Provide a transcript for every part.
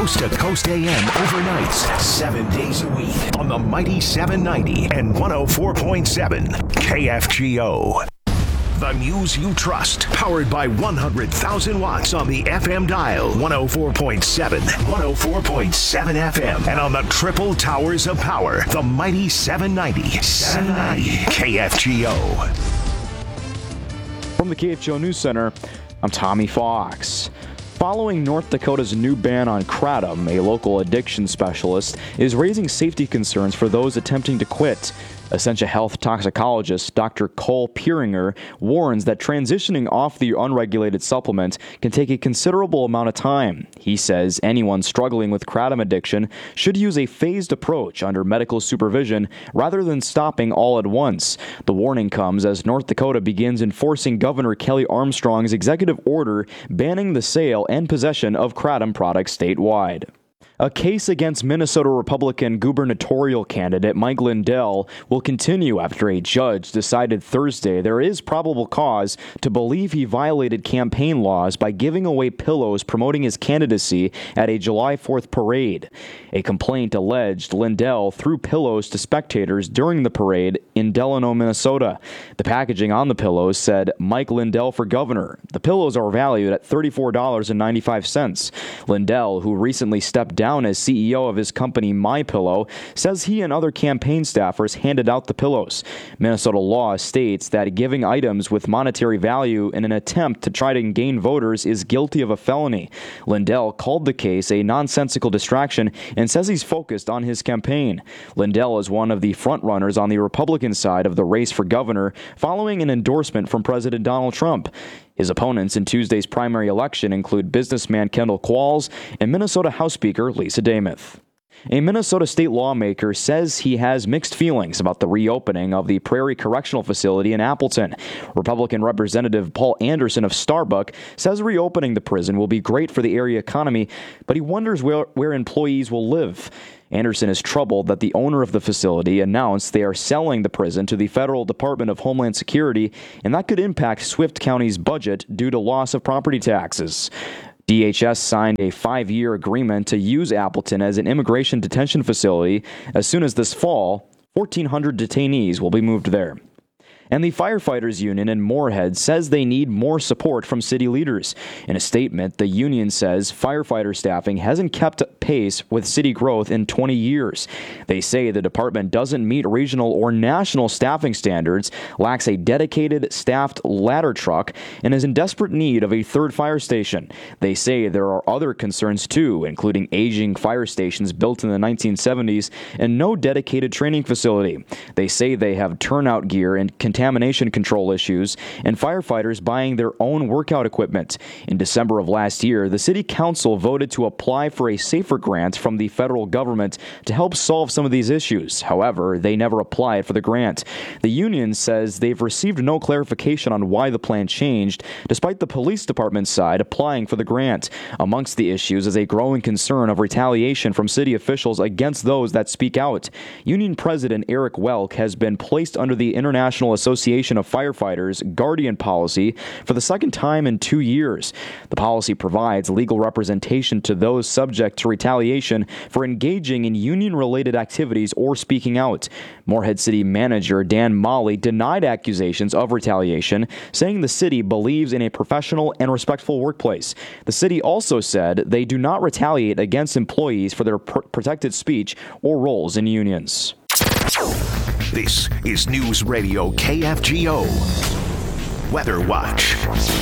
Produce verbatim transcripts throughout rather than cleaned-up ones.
Coast to Coast A M overnights, seven days a week on the mighty seven ninety and one oh four point seven K F G O. The news you trust, powered by one hundred thousand watts on the F M dial, one oh four point seven, one oh four point seven F M, and on the triple towers of power, the mighty seven ninety, seven ninety K F G O. From the K F G O News Center, I'm Tommy Fox. Following North Dakota's new ban on kratom, a local addiction specialist is raising safety concerns for those attempting to quit. Essentia Health toxicologist Doctor Cole Pieringer warns that transitioning off the unregulated supplement can take a considerable amount of time. He says anyone struggling with kratom addiction should use a phased approach under medical supervision rather than stopping all at once. The warning comes as North Dakota begins enforcing Governor Kelly Armstrong's executive order banning the sale and possession of kratom products statewide. A case against Minnesota Republican gubernatorial candidate Mike Lindell will continue after a judge decided Thursday there is probable cause to believe he violated campaign laws by giving away pillows promoting his candidacy at a July fourth parade. A complaint alleged Lindell threw pillows to spectators during the parade in Delano, Minnesota. The packaging on the pillows said, "Mike Lindell for governor." The pillows are valued at thirty-four dollars and ninety-five cents. Lindell, who recently stepped down Down as C E O of his company MyPillow, says he and other campaign staffers handed out the pillows. Minnesota law states that giving items with monetary value in an attempt to try to gain voters is guilty of a felony. Lindell called the case a nonsensical distraction and says he's focused on his campaign. Lindell is one of the frontrunners on the Republican side of the race for governor, following an endorsement from President Donald Trump. His opponents in Tuesday's primary election include businessman Kendall Qualls and Minnesota House Speaker Lisa Demuth. A Minnesota state lawmaker says he has mixed feelings about the reopening of the Prairie Correctional Facility in Appleton. Republican Representative Paul Anderson of Starbuck says reopening the prison will be great for the area economy, but he wonders where, where employees will live. Anderson is troubled that the owner of the facility announced they are selling the prison to the Federal Department of Homeland Security, and that could impact Swift County's budget due to loss of property taxes. D H S signed a five-year agreement to use Appleton as an immigration detention facility. As soon as this fall, fourteen hundred detainees will be moved there. And the Firefighters Union in Moorhead says they need more support from city leaders. In a statement, the union says firefighter staffing hasn't kept pace with city growth in twenty years. They say the department doesn't meet regional or national staffing standards, lacks a dedicated staffed ladder truck, and is in desperate need of a third fire station. They say there are other concerns too, including aging fire stations built in the nineteen seventies and no dedicated training facility. They say they have turnout gear and contamination control issues, and firefighters buying their own workout equipment. In December of last year, the City Council voted to apply for a SAFER grant from the federal government to help solve some of these issues. However, they never applied for the grant. The union says they've received no clarification on why the plan changed, despite the police department's side applying for the grant. Amongst the issues is a growing concern of retaliation from city officials against those that speak out. Union President Eric Welk has been placed under the International Association of Firefighters Guardian policy for the second time in two years. The policy provides legal representation to those subject to retaliation for engaging in union-related activities or speaking out. Moorhead City Manager Dan Molly denied accusations of retaliation, saying the city believes in a professional and respectful workplace. The city also said they do not retaliate against employees for their pr- protected speech or roles in unions. This is News Radio K F G O Weather Watch.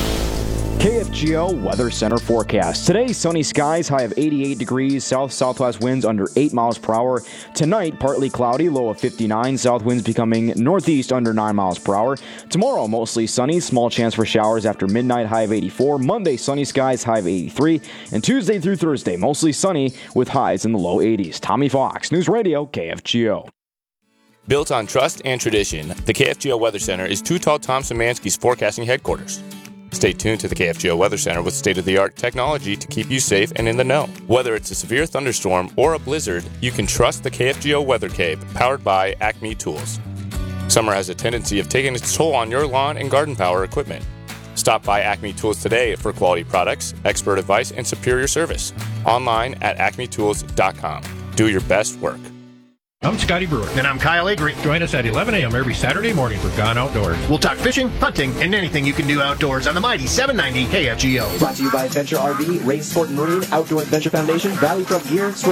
K F G O Weather Center forecast. Today, sunny skies, high of eighty-eight degrees, south-southwest winds under eight miles per hour. Tonight, partly cloudy, low of fifty-nine, south winds becoming northeast under nine miles per hour. Tomorrow, mostly sunny, small chance for showers after midnight, high of eighty-four. Monday, sunny skies, high of eighty-three. And Tuesday through Thursday, mostly sunny with highs in the low eighties. Tommy Fox, News Radio K F G O. Built on trust and tradition, the K F G O Weather Center is Too Tall Tom Szymanski's forecasting headquarters. Stay tuned to the K F G O Weather Center with state-of-the-art technology to keep you safe and in the know. Whether it's a severe thunderstorm or a blizzard, you can trust the K F G O Weather Cape, powered by Acme Tools. Summer has a tendency of taking its toll on your lawn and garden power equipment. Stop by Acme Tools today for quality products, expert advice, and superior service. Online at acme tools dot com. Do your best work. I'm Scotty Brewer. And I'm Kyle Avery. Join us at eleven a.m. every Saturday morning for Gone Outdoors. We'll talk fishing, hunting, and anything you can do outdoors on the mighty seven ninety K F G O. Brought to you by Adventure R V, Race Sport and Marine, Outdoor Adventure Foundation, Valley Truck Gear, Swim